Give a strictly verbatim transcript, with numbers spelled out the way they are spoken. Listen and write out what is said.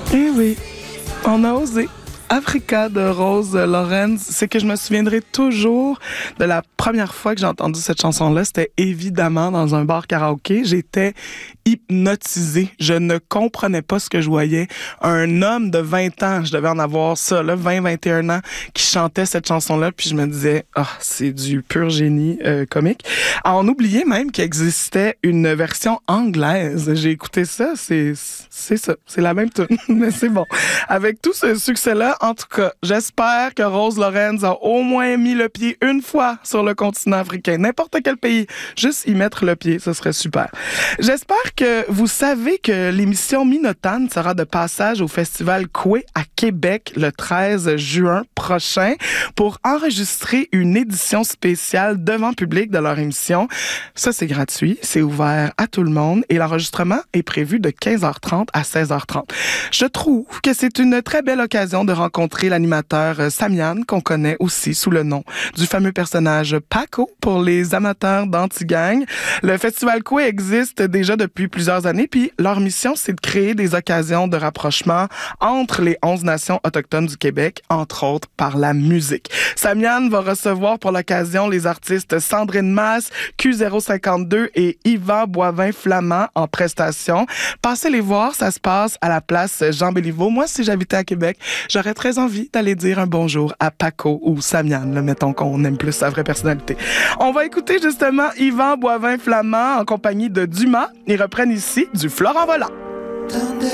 Eh oui, on a osé. Africa de Rose Lorenz, c'est que je me souviendrai toujours de la première fois que j'ai entendu cette chanson-là. C'était évidemment dans un bar karaoké. J'étais hypnotisée. Je ne comprenais pas ce que je voyais. Un homme de vingt ans, je devais en avoir ça, là, vingt, vingt et un ans, qui chantait cette chanson-là, puis je me disais, ah, oh, c'est du pur génie euh, comique. Alors, on oubliait même qu'il existait une version anglaise. J'ai écouté ça, c'est, c'est ça, c'est la même tune, mais c'est bon. Avec tout ce succès-là, en tout cas, j'espère que Rose Lorenz a au moins mis le pied une fois sur le continent africain. N'importe quel pays, juste y mettre le pied, ce serait super. J'espère que vous savez que l'émission Minotane sera de passage au Festival Coué à Québec le treize juin prochain pour enregistrer une édition spéciale devant public de leur émission. Ça, c'est gratuit, c'est ouvert à tout le monde et l'enregistrement est prévu de quinze heures trente à seize heures trente. Je trouve que c'est une très belle occasion de rencontrer l'animateur Samian, qu'on connaît aussi sous le nom du fameux personnage Paco pour les amateurs d'Antigang. Le Festival Coué existe déjà depuis plusieurs années, puis leur mission, c'est de créer des occasions de rapprochement entre les onze nations autochtones du Québec, entre autres par la musique. Samian va recevoir pour l'occasion les artistes Sandrine Masse, Q zéro cinquante-deux et Yvan Boivin-Flamand en prestation. Passez les voir, ça se passe à la place Jean-Béliveau. Moi, si j'habitais à Québec, j'aurais très envie d'aller dire un bonjour à Paco ou Samian, là, mettons qu'on aime plus sa vraie personnalité. On va écouter justement Yvan Boivin-Flamand en compagnie de Dumas. Ils reprennent ici du Florent Volant.